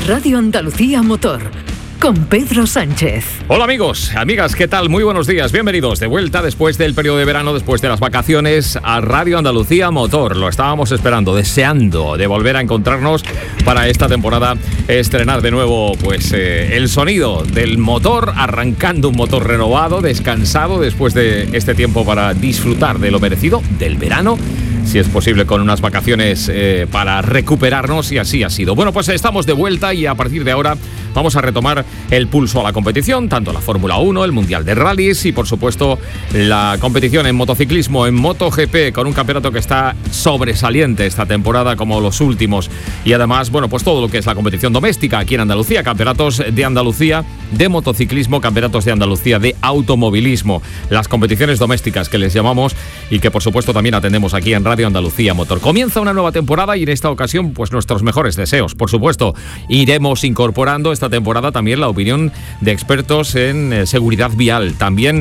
Radio Andalucía Motor, con Pedro Sánchez. Hola amigos, amigas, ¿qué tal? Muy buenos días, bienvenidos de vuelta después del periodo de verano, después de las vacaciones a Radio Andalucía Motor. Lo estábamos esperando, deseando de volver a encontrarnos para esta temporada, estrenar de nuevo pues el sonido del motor, arrancando un motor renovado, descansado después de este tiempo para disfrutar de lo merecido del verano. Si es posible, con unas vacaciones para recuperarnos, y así ha sido. Bueno, pues estamos de vuelta y a partir de ahora vamos a retomar el pulso a la competición, tanto la Fórmula 1, el Mundial de Rallys y, por supuesto, la competición en motociclismo, en MotoGP, con un campeonato que está sobresaliente esta temporada como los últimos. Y además, bueno, pues todo lo que es la competición doméstica aquí en Andalucía, campeonatos de Andalucía de motociclismo, campeonatos de Andalucía de automovilismo, las competiciones domésticas que les llamamos y que, por supuesto, también atendemos aquí en Radio Andalucía Motor. Comienza una nueva temporada y en esta ocasión pues nuestros mejores deseos. Por supuesto, iremos incorporando esta temporada también la opinión de expertos en seguridad vial, también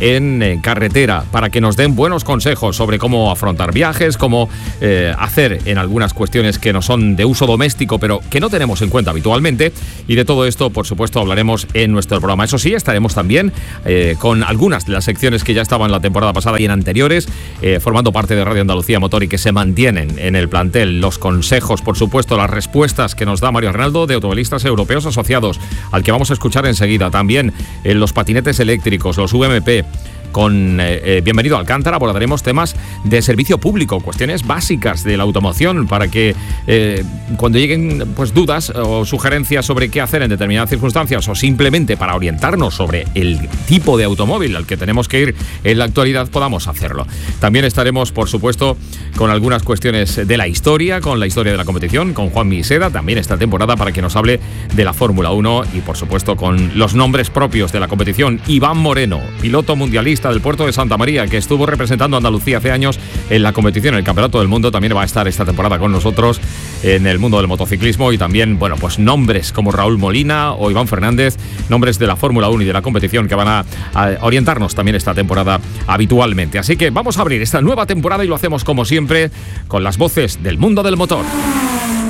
en carretera, para que nos den buenos consejos sobre cómo afrontar viajes, cómo hacer en algunas cuestiones que no son de uso doméstico, pero que no tenemos en cuenta habitualmente. Y de todo esto, por supuesto, hablaremos en nuestro programa. Eso sí, estaremos también con algunas de las secciones que ya estaban la temporada pasada y en anteriores, formando parte de Radio Andalucía Motor y que se mantienen en el plantel. Los consejos, por supuesto, las respuestas que nos da Mario Arnaldo de Automovilistas Europeos Asociados, al que vamos a escuchar enseguida. También los patinetes eléctricos, los UMP. Con Bienvenido Alcántara abordaremos temas de servicio público, cuestiones básicas de la automoción, para que cuando lleguen pues dudas o sugerencias sobre qué hacer en determinadas circunstancias, o simplemente para orientarnos sobre el tipo de automóvil al que tenemos que ir en la actualidad, podamos hacerlo. También estaremos, por supuesto, con algunas cuestiones de la historia, con la historia de la competición, con Juan Miseda, también esta temporada, para que nos hable de la Fórmula 1 y, por supuesto, con los nombres propios de la competición. Iván Moreno, piloto mundialista del puerto de Santa María, que estuvo representando a Andalucía hace años en la competición, en el Campeonato del Mundo, también va a estar esta temporada con nosotros en el mundo del motociclismo. Y también, bueno, pues nombres como Raúl Molina o Iván Fernández, nombres de la Fórmula 1 y de la competición que van a orientarnos también esta temporada habitualmente. Así que vamos a abrir esta nueva temporada y lo hacemos como siempre con las voces del mundo del motor.